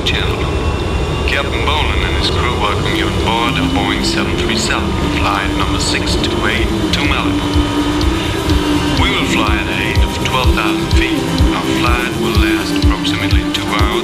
Channel. Captain Bolan and his crew welcome you aboard of Boeing 737, flight number 62.